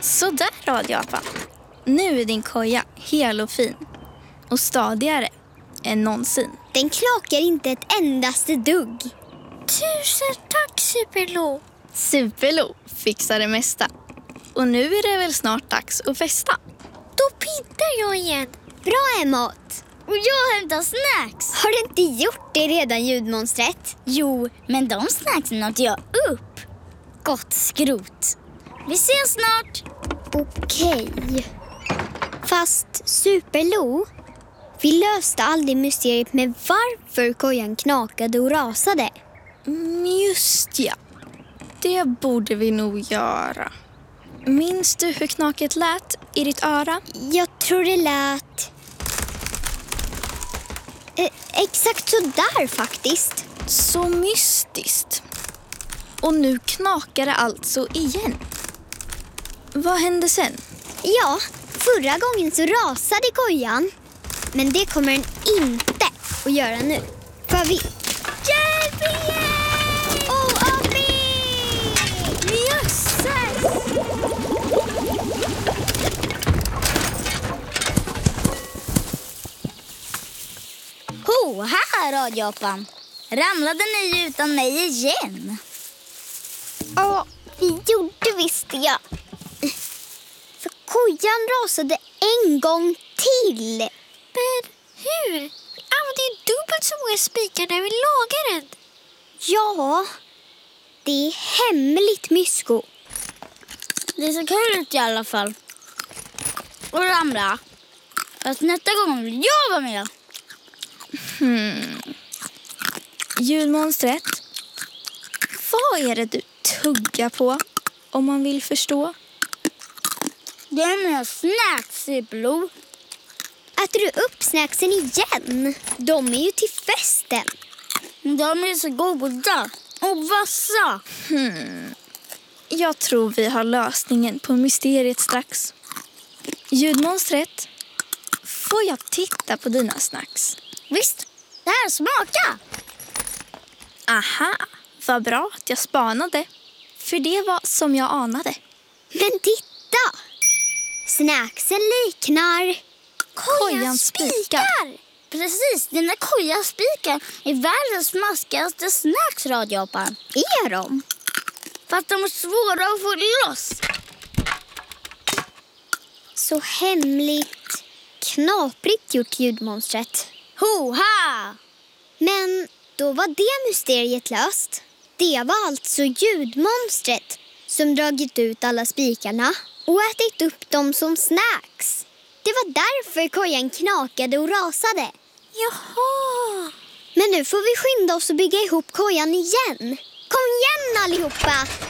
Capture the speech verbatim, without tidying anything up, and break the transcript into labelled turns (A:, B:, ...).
A: Så där, radioapan. Nu är din koja hel och fin. Och stadigare än någonsin.
B: Den knakar inte ett endaste dugg.
C: Tusen tack, Superlo.
A: Superlo fixar det mesta. Och nu är det väl snart dags att festa.
C: Då pintar jag igen.
B: Bra, Emot.
D: Och jag hämtar snacks.
B: Har du inte gjort det redan, ljudmonstret?
D: Jo, men de snacksen åt jag upp. Gott skrot. Vi ses snart.
B: Okej. Fast Superlo, vi löste aldrig mysteriet med varför kojan knakade och rasade.
A: Mm, just ja. Det borde vi nog göra. Minns du hur knaket lät i ditt öra?
B: Jag tror det lät... Eh, exakt så där faktiskt.
A: Så mystiskt. Och nu knakar det alltså igen. Vad hände sen?
B: Ja, förra gången så rasade kojan. Men det kommer den inte att göra nu. För vi...
C: Hjälp igen!
B: Åh, Abby!
C: Jösses!
D: Ho, här radioapan. Ramlade ni utan mig igen?
B: Ja, vi gjorde visst det. För kojan rasade en gång till.
C: Men hur? Vi använde ju dubbelt så många spikar när vi lagade den.
B: Ja, det är hemligt, Mysko.
D: Det ser kul ut i alla fall. Och ramla. Fast nästa gång vill jag vara med.
A: Hmm. Ljudmonstret, vad är det du tuggar på om man vill förstå?
D: Det är mina snacks, Superlo.
B: Äter du upp snacksen igen? De är ju till festen.
D: De är så goda och vassa.
A: Hmm. Jag tror vi har lösningen på mysteriet strax. Ljudmonstret, får jag titta på dina snacks?
D: Visst, det här smaka.
A: Aha, vad bra att jag spanade. För det var som jag anade.
B: Men titta! Snacksen liknar...
A: Kojans spikar.
D: Precis, dina kojaspikar är världens smaskigaste snacks, radioapan.
B: Är de?
D: Fast de är svåra att få loss.
B: Så hemligt, knaprigt gjort, ljudmonstret.
D: Hoha!
B: Men då var det mysteriet löst. Det var alltså ljudmonstret som dragit ut alla spikarna och ätit upp dem som snacks. Det var därför kojan knakade och rasade.
C: Jaha.
B: Men nu får vi skynda oss och bygga ihop kojan igen. Kom igen allihopa!